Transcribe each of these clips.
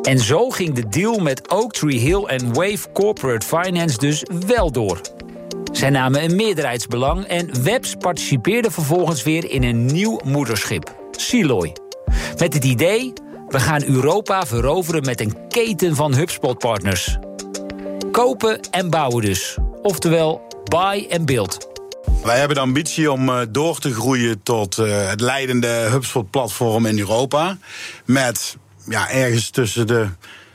En zo ging de deal met Oaktree Hill en Wave Corporate Finance dus wel door. Zij namen een meerderheidsbelang en Webs participeerde vervolgens weer in een nieuw moederschip, Sealoy. Met het idee, we gaan Europa veroveren met een keten van HubSpot-partners. Kopen en bouwen dus. Oftewel, buy and build. Wij hebben de ambitie om door te groeien tot het leidende HubSpot-platform in Europa. Met ergens tussen de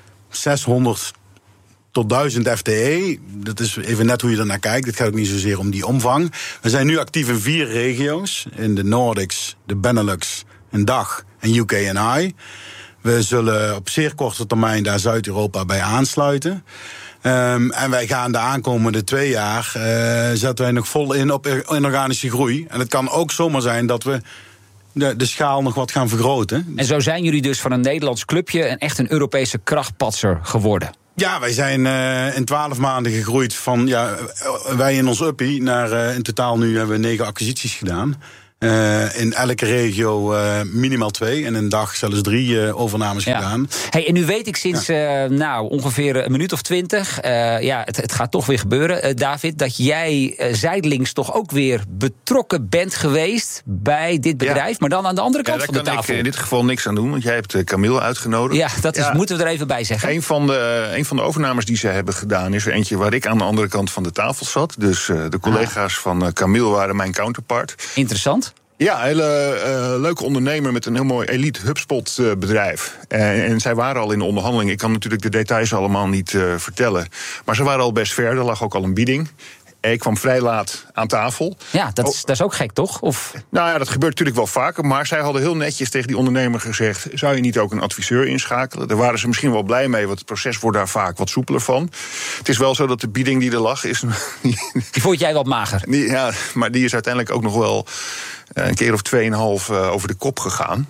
600 tot 1000 FTE. Dat is even net hoe je er naar kijkt. Het gaat ook niet zozeer om die omvang. We zijn nu actief in 4 regio's. In de Nordics, de Benelux, en DACH en UK en I. We zullen op zeer korte termijn daar Zuid-Europa bij aansluiten. En wij gaan de aankomende 2 jaar zetten wij nog vol in op inorganische groei. En het kan ook zomaar zijn dat we de schaal nog wat gaan vergroten. En zo zijn jullie dus van een Nederlands clubje echt een Europese krachtpatser geworden. Ja, wij zijn in 12 maanden gegroeid van wij in ons uppie naar in totaal nu hebben we 9 acquisities gedaan. In elke regio minimaal 2 en een dag zelfs 3 overnames gedaan. Hey, en nu weet ik sinds ongeveer een minuut of 20... het gaat toch weer gebeuren, David, dat jij zijdelings toch ook weer betrokken bent geweest bij dit bedrijf, maar dan aan de andere kant van de tafel. Daar kan ik in dit geval niks aan doen, want jij hebt Camille uitgenodigd. Ja, dat moeten we er even bij zeggen. Een van de overnames die ze hebben gedaan is er eentje waar ik aan de andere kant van de tafel zat. Dus de collega's van Camille waren mijn counterpart. Interessant. Ja, een hele leuke ondernemer met een heel mooi elite HubSpot bedrijf. En zij waren al in de onderhandeling. Ik kan natuurlijk de details allemaal niet vertellen. Maar ze waren al best ver, er lag ook al een bieding. Ik kwam vrij laat aan tafel. Ja, dat is ook gek, toch? Of? Nou ja, dat gebeurt natuurlijk wel vaker. Maar zij hadden heel netjes tegen die ondernemer gezegd, zou je niet ook een adviseur inschakelen? Daar waren ze misschien wel blij mee, want het proces wordt daar vaak wat soepeler van. Het is wel zo dat de bieding die er lag is... Die vond jij wat mager? Ja, maar die is uiteindelijk ook nog wel een keer of 2,5 over de kop gegaan.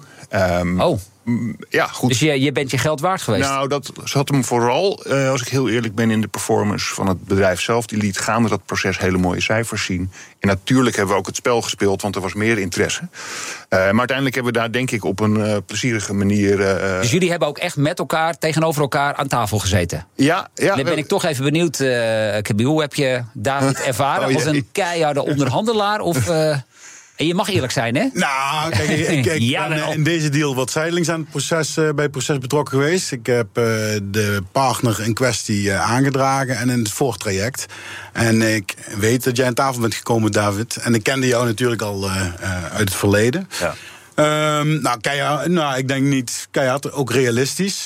Ja, goed. Dus je bent je geld waard geweest? Nou, dat zat hem vooral, als ik heel eerlijk ben, in de performance van het bedrijf zelf. Die liet gaande dat proces hele mooie cijfers zien. En natuurlijk hebben we ook het spel gespeeld, want er was meer interesse. Maar uiteindelijk hebben we daar, denk ik, op een plezierige manier... Dus jullie hebben ook echt met elkaar, tegenover elkaar aan tafel gezeten? Ja. Dan ben ik toch even benieuwd, Kabir, hoe heb je David ervaren als een keiharde onderhandelaar? Of... En je mag eerlijk zijn, hè? Nou, kijk, ik ben in deze deal wat zijdelings aan bij het proces betrokken geweest. Ik heb de partner in kwestie aangedragen en in het voortraject. En ik weet dat jij aan tafel bent gekomen, David. En ik kende jou natuurlijk al uit het verleden. Ja. Keihard, ik denk niet keihard, ook realistisch.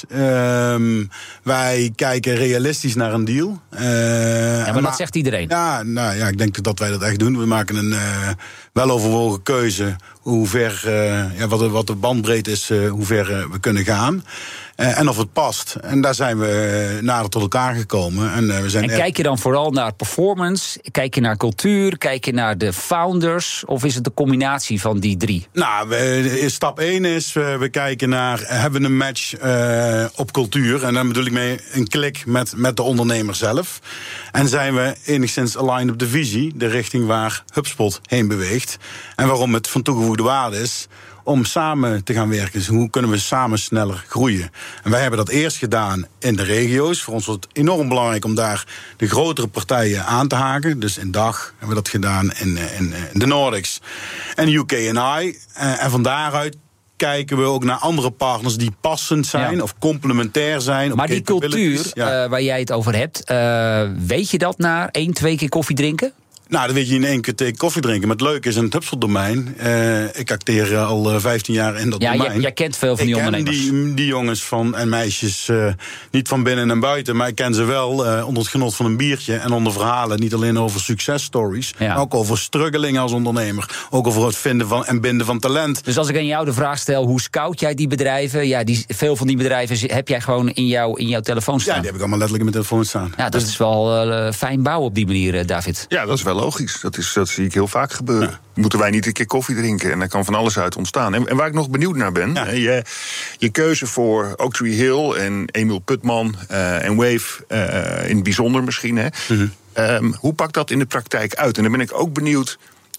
Wij kijken realistisch naar een deal. Maar dat zegt iedereen. Ja, ik denk dat wij dat echt doen. We maken een weloverwogen keuze hoe ver, wat de bandbreedte is, hoe ver we kunnen gaan. En of het past. En daar zijn we nader tot elkaar gekomen. En kijk je dan vooral naar performance? Kijk je naar cultuur? Kijk je naar de founders? Of is het de combinatie van die 3? Nou, stap 1 is, we kijken naar, hebben we een match op cultuur? En dan bedoel ik mee een klik met de ondernemer zelf. En zijn we enigszins aligned op de visie, de richting waar HubSpot heen beweegt. En waarom het van toegevoegde waarde is om samen te gaan werken. Dus hoe kunnen we samen sneller groeien? En wij hebben dat eerst gedaan in de regio's. Voor ons was het enorm belangrijk om daar de grotere partijen aan te haken. Dus in DACH hebben we dat gedaan in de Nordics en UK en I. En van daaruit kijken we ook naar andere partners die passend zijn of complementair zijn. Maar die cultuur waar jij het over hebt, weet je dat na 1-2 keer koffie drinken? Nou, dat weet je in 1 keer thee koffie drinken. Maar het leuke is in het HubSpot-domein. Ik acteer al 15 jaar in dat domein. Jij kent veel van die ondernemers. Ik ken die jongens en meisjes niet van binnen en buiten. Maar ik ken ze wel onder het genot van een biertje. En onder verhalen, niet alleen over successtories. Maar ook over struggeling als ondernemer. Ook over het vinden en binden van talent. Dus als ik aan jou de vraag stel, hoe scout jij die bedrijven? Ja, veel van die bedrijven heb jij gewoon in jouw telefoon staan. Ja, die heb ik allemaal letterlijk in mijn telefoon staan. Ja, dat is wel fijn bouwen op die manier, David. Ja, dat is wel logisch. Dat zie ik heel vaak gebeuren. Ja. Moeten wij niet een keer koffie drinken? En daar kan van alles uit ontstaan. En waar ik nog benieuwd naar ben, je keuze voor Oaktree Hill en Emiel Putman en Wave in het bijzonder misschien. Hè? Mm-hmm. Hoe pakt dat in de praktijk uit? En dan ben ik ook benieuwd,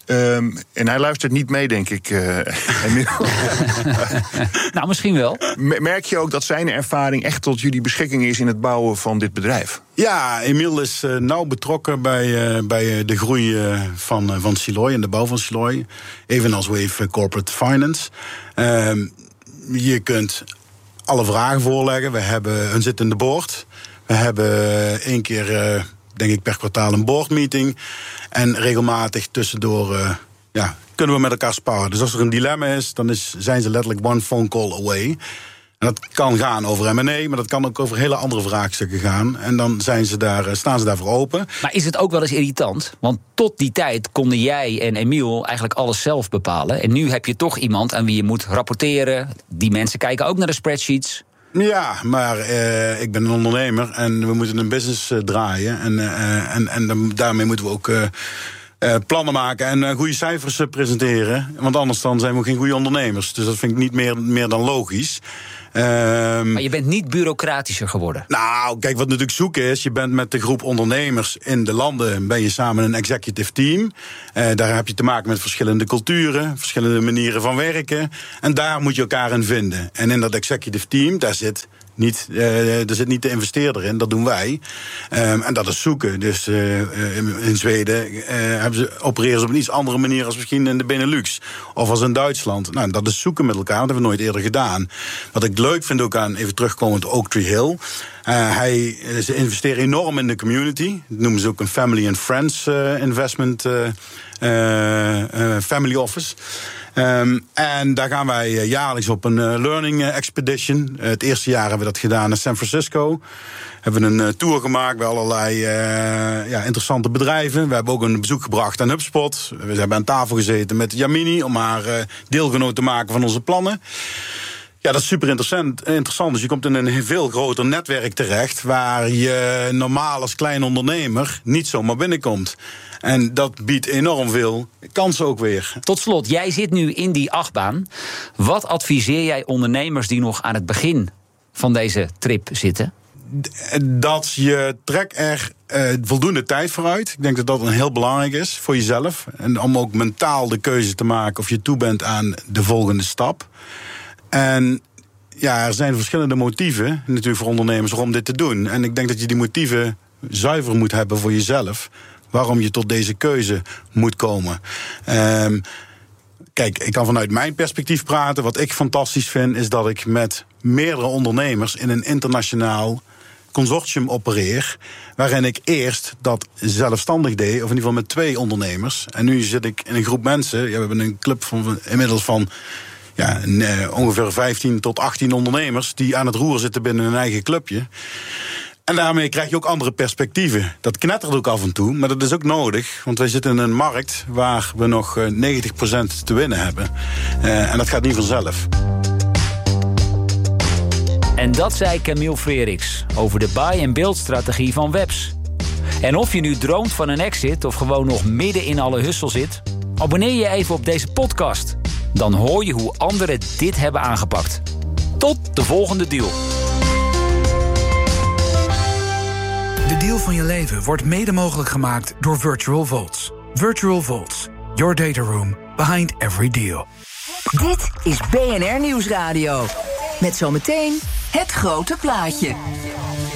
En hij luistert niet mee, denk ik, Emiel. Nou, misschien wel. Merk je ook dat zijn ervaring echt tot jullie beschikking is in het bouwen van dit bedrijf? Ja, Emiel is nauw betrokken bij de groei van Siloy en de bouw van Siloy. Evenals Wave Corporate Finance. Je kunt alle vragen voorleggen. We hebben een zittende board. We hebben 1 keer, denk ik, per kwartaal een boardmeeting. En regelmatig tussendoor kunnen we met elkaar sparren. Dus als er een dilemma is, dan zijn ze letterlijk one phone call away. En dat kan gaan over M&A, maar dat kan ook over hele andere vraagstukken gaan. En dan staan ze daarvoor open. Maar is het ook wel eens irritant? Want tot die tijd konden jij en Emiel eigenlijk alles zelf bepalen. En nu heb je toch iemand aan wie je moet rapporteren. Die mensen kijken ook naar de spreadsheets. Ja, maar ik ben een ondernemer en we moeten een business draaien. En daarmee moeten we ook plannen maken en goede cijfers presenteren. Want anders dan zijn we geen goede ondernemers. Dus dat vind ik niet meer dan logisch. Maar je bent niet bureaucratischer geworden. Nou, kijk, wat natuurlijk zoeken is, je bent met de groep ondernemers in de landen, ben je samen een executive team. Daar heb je te maken met verschillende culturen, verschillende manieren van werken. En daar moet je elkaar in vinden. En in dat executive team, daar zit niet de investeerder in, dat doen wij. En dat is zoeken. Dus in Zweden opereren ze op een iets andere manier als misschien in de Benelux. Of als in Duitsland. Nou, dat is zoeken met elkaar, dat hebben we nooit eerder gedaan. Wat ik leuk vind ook aan, even terugkomend, Oaktree Hill. Ze investeren enorm in de community. Dat noemen ze ook een family and friends investment family office. En daar gaan wij jaarlijks op een learning expedition. Het eerste jaar hebben we dat gedaan in San Francisco. Hebben we een tour gemaakt bij allerlei interessante bedrijven. We hebben ook een bezoek gebracht aan HubSpot. We hebben aan tafel gezeten met Yamini om haar deelgenoot te maken van onze plannen. Ja, dat is super interessant. Dus je komt in een veel groter netwerk terecht, waar je normaal als klein ondernemer niet zomaar binnenkomt. En dat biedt enorm veel kansen ook weer. Tot slot, jij zit nu in die achtbaan. Wat adviseer jij ondernemers die nog aan het begin van deze trip zitten? Dat je trek er voldoende tijd voor uit. Ik denk dat dat een heel belangrijk is voor jezelf. En om ook mentaal de keuze te maken of je toe bent aan de volgende stap. En ja, er zijn verschillende motieven natuurlijk voor ondernemers om dit te doen. En ik denk dat je die motieven zuiver moet hebben voor jezelf. Waarom je tot deze keuze moet komen. Kijk, ik kan vanuit mijn perspectief praten. Wat ik fantastisch vind, is dat ik met meerdere ondernemers in een internationaal consortium opereer, waarin ik eerst dat zelfstandig deed, of in ieder geval met 2 ondernemers. En nu zit ik in een groep mensen. Ja, we hebben een club inmiddels van ongeveer 15 tot 18 ondernemers die aan het roer zitten binnen hun eigen clubje. En daarmee krijg je ook andere perspectieven. Dat knettert ook af en toe, maar dat is ook nodig. Want wij zitten in een markt waar we nog 90% te winnen hebben. En dat gaat niet vanzelf. En dat zei Camille Frerichs over de buy-and-build-strategie van Webs. En of je nu droomt van een exit of gewoon nog midden in alle hustle zit, abonneer je even op deze podcast. Dan hoor je hoe anderen dit hebben aangepakt. Tot de volgende deal. De deal van je leven wordt mede mogelijk gemaakt door Virtual Vaults. Virtual Vaults, your data room behind every deal. Dit is BNR Nieuwsradio. Met zometeen het grote plaatje.